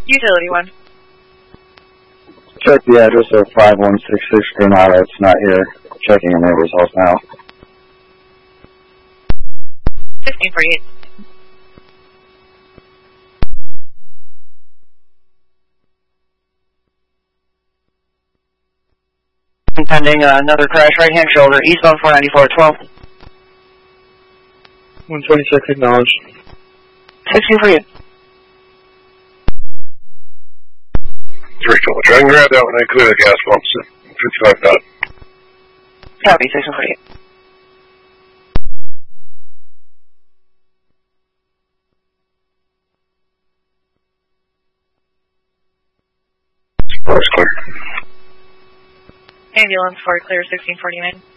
Utility 1. Check the address of 5166 Granada. It's not here. Checking your neighbor's house now. 1548. Pending another crash, right-hand shoulder, eastbound 494 at 12. 126 acknowledged. 16 for you. 3 total. Try and grab that one and clear the gas pumps at 55 knot. Copy, 16 for you. That's clear. Ambulance for clear 1649.